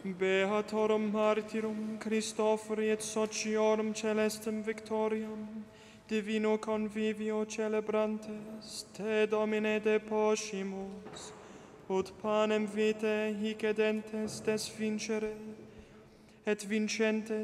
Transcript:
Beatorum martyrum Christophori et sociorum celestem victoriam, divino convivio celebrantes, te Domine deposimus, ut panem vitae hic edentes desvincere, et vincentes